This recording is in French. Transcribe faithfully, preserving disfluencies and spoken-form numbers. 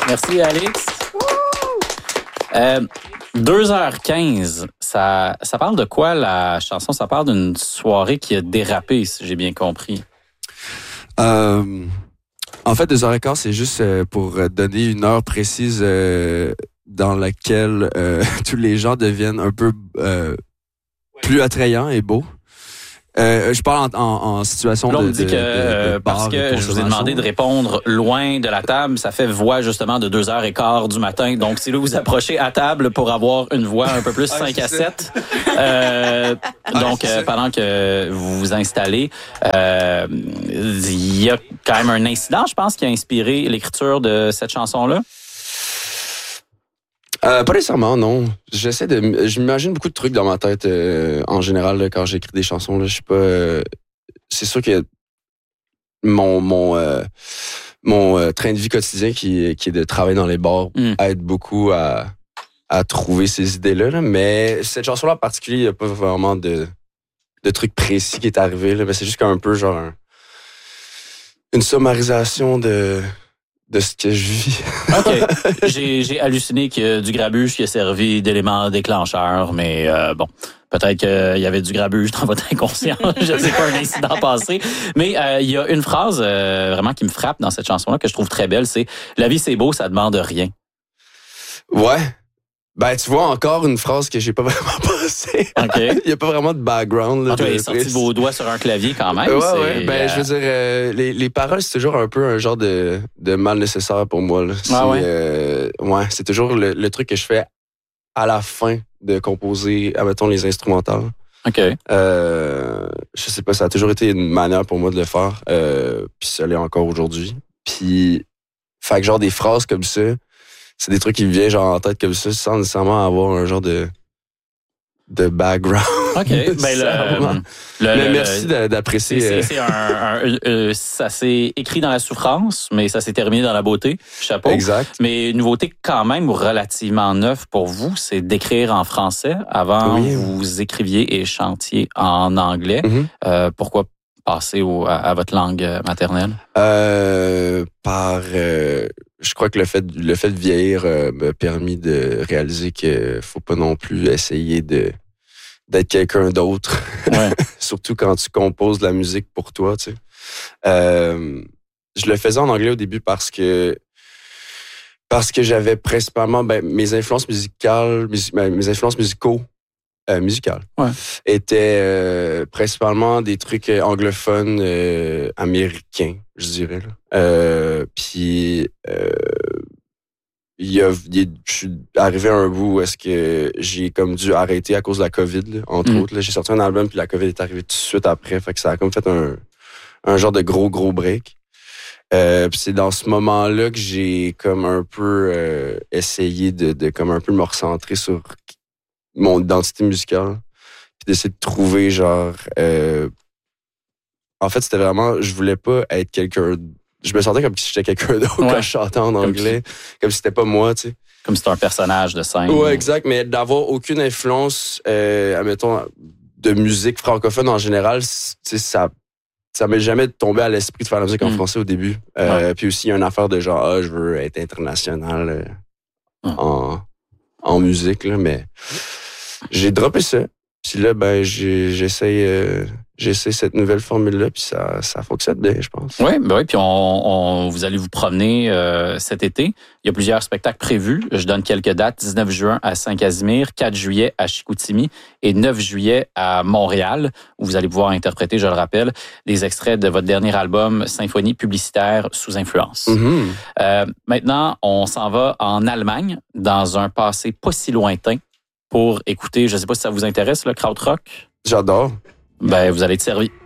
Merci, Alix. Euh, deux heures quinze, ça, ça parle de quoi, la chanson? Ça parle d'une soirée qui a dérapé, si j'ai bien compris. Euh, en fait, deux heures quinze, c'est juste pour donner une heure précise euh, dans laquelle euh, tous les gens deviennent un peu euh, plus attrayants et beaux. Euh, je parle en, en, en situation Là, on de, me dit de, que, de, de euh, parce que je vous ai demandé de répondre loin de la table, ça fait voix justement de deux heures quinze du matin. Donc, si là, vous approchez à table pour avoir une voix un peu plus cinq à sept. Euh, donc, euh, pendant que vous vous installez, euh, il y a quand même un incident, je pense, qui a inspiré l'écriture de cette chanson-là. Euh, pas nécessairement, non. J'essaie de, j'imagine beaucoup de trucs dans ma tête euh, en général là, quand j'écris des chansons. Là, je sais pas. Euh, c'est sûr que mon mon euh, mon euh, train de vie quotidien qui qui est de travailler dans les bars mm. aide beaucoup à à trouver ces idées-là. Là, mais cette chanson-là en particulier, il y a pas vraiment de de trucs précis qui est arrivé. Là, mais c'est juste qu'un peu genre un, une sommarisation de de ce que je vis. OK. J'ai, j'ai halluciné qu'il y a du grabuge qui a servi d'élément déclencheur, mais euh, bon, peut-être qu'il y avait du grabuge dans votre inconscient. Je ne sais pas, un incident passé. Mais euh, il y a une phrase euh, vraiment qui me frappe dans cette chanson-là que je trouve très belle, c'est « La vie, c'est beau, ça demande rien ». Ouais. Ben, tu vois, encore une phrase que j'ai pas vraiment passée. OK. Il y a pas vraiment de background. Là, en tout cas, il est sorti de vos doigts sur un clavier quand même. Ouais, c'est, ouais. Ben, euh... je veux dire, euh, les, les paroles, c'est toujours un peu un genre de, de mal nécessaire pour moi. Là. C'est, ah ouais? Euh, ouais, c'est toujours le, le truc que je fais à la fin de composer, admettons, les instrumentales. OK. Euh, je sais pas, ça a toujours été une manière pour moi de le faire. Euh, puis ça l'est encore aujourd'hui. Puis, fait que genre des phrases comme ça, c'est des trucs qui me viennent genre en tête comme ça, sans nécessairement avoir un genre de de background. OK. Ben le, le, Mais le, merci le, d'apprécier. C'est, c'est un, un, un, un, ça s'est écrit dans la souffrance, mais ça s'est terminé dans la beauté. Chapeau. Exact. Mais nouveauté quand même relativement neuve pour vous, c'est d'écrire en français. Avant, oui. vous écriviez et chantiez en anglais. Mm-hmm. Euh, pourquoi passer au, à, à votre langue maternelle? Euh, par... Euh, je crois que le fait, le fait de vieillir euh, m'a permis de réaliser qu'il faut pas non plus essayer de d'être quelqu'un d'autre. Ouais. Surtout quand tu composes de la musique pour toi, tu sais. Euh, je le faisais en anglais au début parce que parce que j'avais principalement ben, mes influences musicales, mes, mes influences musicaux, euh, musicales, ouais. étaient euh, principalement des trucs anglophones euh, américains, je dirais. Là. Euh, puis euh, Il y a, il y a, je suis arrivé à un bout où est-ce que j'ai comme dû arrêter à cause de la COVID, là, entre mm. autres. Là, j'ai sorti un album, puis la COVID est arrivée tout de suite après. Fait que ça a comme fait un, un genre de gros, gros break. Euh, puis c'est dans ce moment-là que j'ai comme un peu euh, essayé de, de comme un peu me recentrer sur mon identité musicale. Puis d'essayer de trouver genre... Euh, en fait, c'était vraiment... Je voulais pas être quelqu'un... Je me sentais comme si j'étais quelqu'un d'autre ouais. quand je chantais en anglais. Comme si, comme si c'était pas moi, tu sais. Comme si c'était un personnage de scène. Ouais, exact. Mais d'avoir aucune influence, euh, admettons, de musique francophone en général, tu sais, ça... Ça m'est jamais tombé à l'esprit de faire la musique en mmh. français au début. Euh, ouais. Puis aussi, il y a une affaire de genre, ah, je veux être international euh, mmh. en, en musique, là, mais j'ai droppé ça. Puis là, ben, j'ai, j'essaie, euh, j'essaie cette nouvelle formule-là, puis ça, ça fonctionne bien, je pense. Oui, ben oui, puis on, on, vous allez vous promener euh, cet été. Il y a plusieurs spectacles prévus. Je donne quelques dates. dix-neuf juin à Saint-Casimir, quatre juillet à Chicoutimi et neuf juillet à Montréal, où vous allez pouvoir interpréter, je le rappelle, des extraits de votre dernier album, Symphonie publicitaire sous influence. Mm-hmm. Euh, maintenant, on s'en va en Allemagne, dans un passé pas si lointain, pour écouter, je ne sais pas si ça vous intéresse, le krautrock. J'adore. Ben, vous allez être servi.